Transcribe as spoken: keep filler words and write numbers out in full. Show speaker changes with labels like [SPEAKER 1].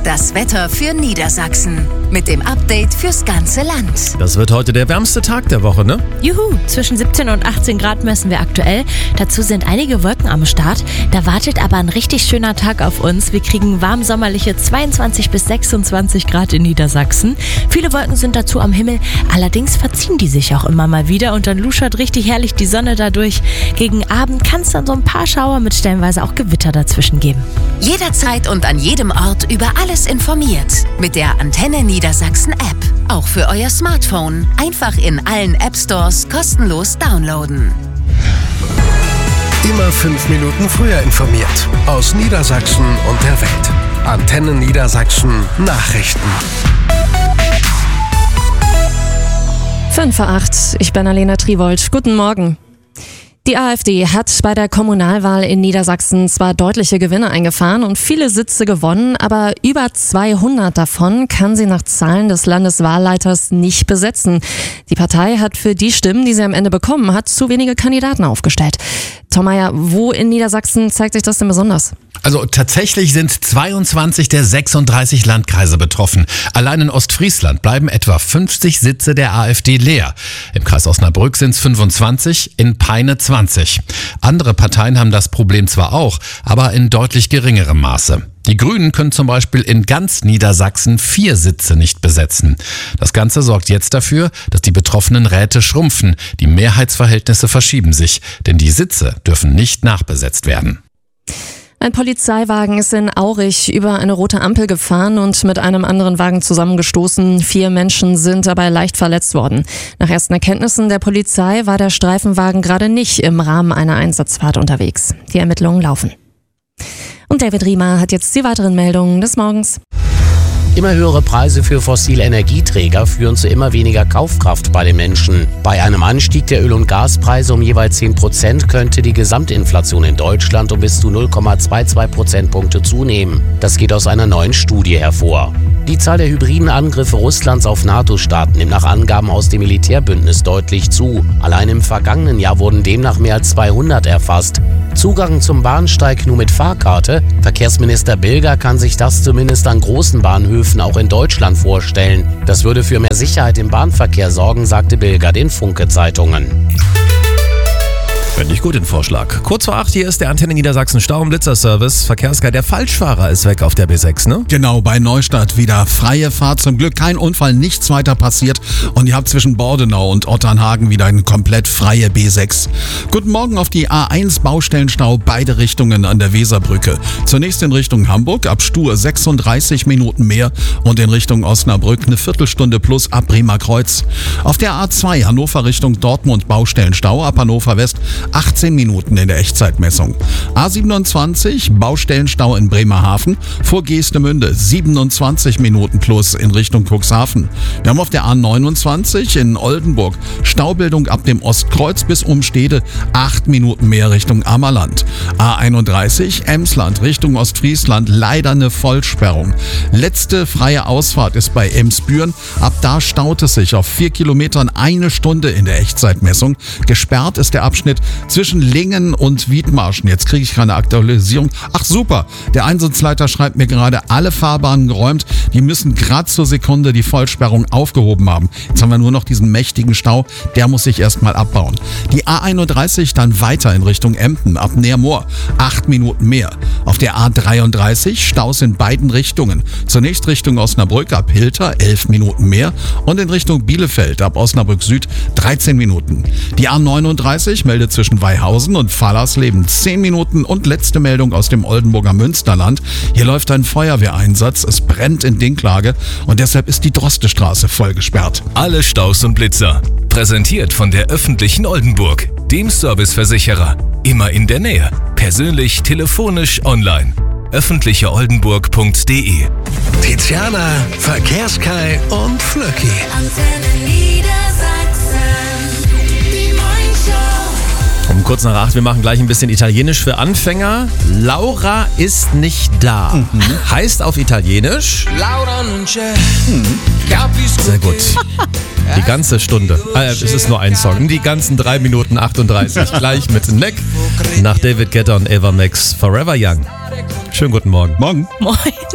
[SPEAKER 1] das Wetter für Niedersachsen. Mit dem Update fürs ganze Land.
[SPEAKER 2] Das wird heute der wärmste Tag der Woche, ne?
[SPEAKER 3] Juhu, zwischen siebzehn und achtzehn Grad messen wir aktuell. Dazu sind einige Wolken am Start. Da wartet aber ein richtig schöner Tag auf uns. Wir kriegen warm sommerliche zweiundzwanzig bis sechsundzwanzig Grad in Niedersachsen. Viele Wolken sind dazu am Himmel. Allerdings verziehen die sich auch immer mal wieder und dann luschert richtig herrlich die Sonne dadurch. Gegen Abend kann es dann so ein paar Schauer mit stellenweise auch Gewitter dazwischen geben.
[SPEAKER 1] Jederzeit und an jedem Ort über alles informiert. Mit der Antenne Niedersachsen App. Auch für euer Smartphone. Einfach in allen App Stores kostenlos downloaden.
[SPEAKER 4] Immer fünf Minuten früher informiert. Aus Niedersachsen und der Welt. Antenne Niedersachsen Nachrichten.
[SPEAKER 5] fünf vor acht, ich bin Alena Triwold. Guten Morgen. Die AfD hat bei der Kommunalwahl in Niedersachsen zwar deutliche Gewinne eingefahren und viele Sitze gewonnen, aber über zweihundert davon kann sie nach Zahlen des Landeswahlleiters nicht besetzen. Die Partei hat für die Stimmen, die sie am Ende bekommen hat, zu wenige Kandidaten aufgestellt. Tom Meyer, wo in Niedersachsen zeigt sich das denn besonders?
[SPEAKER 6] Also tatsächlich sind zweiundzwanzig der sechsunddreißig Landkreise betroffen. Allein in Ostfriesland bleiben etwa fünfzig Sitze der AfD leer. Im Kreis Osnabrück sind es fünfundzwanzig, in Peine zwanzig. Andere Parteien haben das Problem zwar auch, aber in deutlich geringerem Maße. Die Grünen können zum Beispiel in ganz Niedersachsen vier Sitze nicht besetzen. Das Ganze sorgt jetzt dafür, dass die betroffenen Räte schrumpfen. Die Mehrheitsverhältnisse verschieben sich, denn die Sitze dürfen nicht nachbesetzt werden.
[SPEAKER 5] Ein Polizeiwagen ist in Aurich über eine rote Ampel gefahren und mit einem anderen Wagen zusammengestoßen. Vier Menschen sind dabei leicht verletzt worden. Nach ersten Erkenntnissen der Polizei war der Streifenwagen gerade nicht im Rahmen einer Einsatzfahrt unterwegs. Die Ermittlungen laufen. Und David Riemer hat jetzt die weiteren Meldungen des Morgens.
[SPEAKER 7] Immer höhere Preise für fossile Energieträger führen zu immer weniger Kaufkraft bei den Menschen. Bei einem Anstieg der Öl- und Gaspreise um jeweils zehn Prozent könnte die Gesamtinflation in Deutschland um bis zu null Komma zweiundzwanzig Prozentpunkte zunehmen. Das geht aus einer neuen Studie hervor. Die Zahl der hybriden Angriffe Russlands auf NATO-Staaten nimmt nach Angaben aus dem Militärbündnis deutlich zu. Allein im vergangenen Jahr wurden demnach mehr als zweihundert erfasst. Zugang zum Bahnsteig nur mit Fahrkarte? Verkehrsminister Bilger kann sich das zumindest an großen Bahnhöfen auch in Deutschland vorstellen. Das würde für mehr Sicherheit im Bahnverkehr sorgen, sagte Bilger den Funke-Zeitungen.
[SPEAKER 2] Finde ich gut den Vorschlag. Kurz vor acht, hier ist der Antenne Niedersachsen Stau- und Blitzerservice. Verkehrsguide, der Falschfahrer ist weg auf der B sechs, ne?
[SPEAKER 8] Genau, bei Neustadt wieder freie Fahrt. Zum Glück kein Unfall, nichts weiter passiert. Und ihr habt zwischen Bordenau und Otternhagen wieder eine komplett freie B sechs. Guten Morgen auf die A eins Baustellenstau, beide Richtungen an der Weserbrücke. Zunächst in Richtung Hamburg, ab Stur sechsunddreißig Minuten mehr und in Richtung Osnabrück eine Viertelstunde plus ab Bremer Kreuz. Auf der A zwei Hannover Richtung Dortmund Baustellenstau, ab Hannover West achtzehn Minuten in der Echtzeitmessung. A siebenundzwanzig, Baustellenstau in Bremerhaven, vor Geestemünde siebenundzwanzig Minuten plus in Richtung Cuxhaven. Wir haben auf der A neunundzwanzig in Oldenburg Staubildung ab dem Ostkreuz bis Umstede, acht Minuten mehr Richtung Ammerland. A einunddreißig, Emsland Richtung Ostfriesland, leider eine Vollsperrung. Letzte freie Ausfahrt ist bei Emsbüren, ab da staut es sich auf vier Kilometern eine Stunde in der Echtzeitmessung. Gesperrt ist der Abschnitt zwischen Lingen und Wiedmarschen. Jetzt kriege ich keine Aktualisierung. Ach super, der Einsatzleiter schreibt mir gerade, alle Fahrbahnen geräumt. Die müssen gerade zur Sekunde die Vollsperrung aufgehoben haben. Jetzt haben wir nur noch diesen mächtigen Stau. Der muss sich erstmal abbauen. Die A einunddreißig dann weiter in Richtung Emden ab Neermoor. Acht Minuten mehr. Auf der A dreiunddreißig Staus in beiden Richtungen. Zunächst Richtung Osnabrück ab Hilter, elf Minuten mehr. Und in Richtung Bielefeld ab Osnabrück Süd, dreizehn Minuten. Die A neununddreißig meldet zwischen Weihausen und Fallersleben zehn Minuten und letzte Meldung aus dem Oldenburger Münsterland. Hier läuft ein Feuerwehreinsatz, es brennt in Dinklage und deshalb ist die Drostestraße voll gesperrt.
[SPEAKER 9] Alle Staus und Blitzer. Präsentiert von der öffentlichen Oldenburg, dem Serviceversicherer. Immer in der Nähe. Persönlich, telefonisch, online. öffentliche oldenburg punkt de.
[SPEAKER 4] Tiziana, Verkehrskai und Flöcki.
[SPEAKER 1] Antenne Niedersachsen. Die Morningshow.
[SPEAKER 2] Um kurz nach acht, wir machen gleich ein bisschen Italienisch für Anfänger. Laura ist nicht da. Mhm. Heißt auf Italienisch...
[SPEAKER 10] Laura non c'è.
[SPEAKER 2] Mhm. Sehr gut. Die ganze Stunde. Äh, es ist nur ein Song. Die ganzen drei Minuten achtunddreißig. Gleich mit Neck. Nach David Guetta und Ava Max, Forever Young. Schönen guten Morgen.
[SPEAKER 8] Morgen.
[SPEAKER 3] Moin.